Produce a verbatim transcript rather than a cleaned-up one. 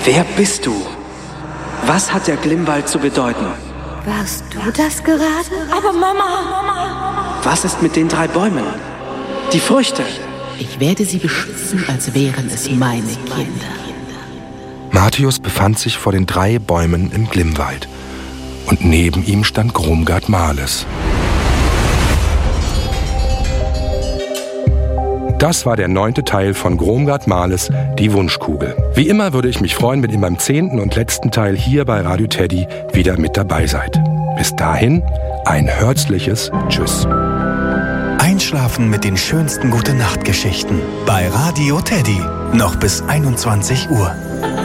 Wer bist du? Was hat der Glimwald zu bedeuten? Warst du das gerade? Aber Mama! Was ist mit den drei Bäumen? Die Früchte? Ich werde sie beschützen, als wären es meine Kinder. Matthäus befand sich vor den drei Bäumen im Glimwald. Und neben ihm stand Gromgard Marles. Das war der neunte Teil von Gromgard Marles, Die Wunschkugel. Wie immer würde ich mich freuen, wenn ihr beim zehnten und letzten Teil hier bei Radio Teddy wieder mit dabei seid. Bis dahin, ein herzliches Tschüss. Einschlafen mit den schönsten Gute-Nacht-Geschichten bei Radio Teddy. Noch bis einundzwanzig Uhr.